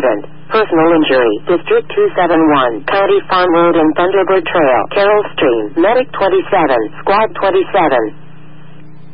Accident. Personal injury. District 271. County Farm Road and Thunderbird Trail. Carroll Stream. Medic 27. Squad 27.